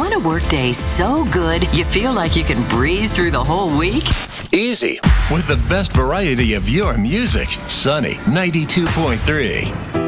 Want a workday so good you feel like you can breeze through the whole week? Easy. With the best variety of your music. Sunny 92.3.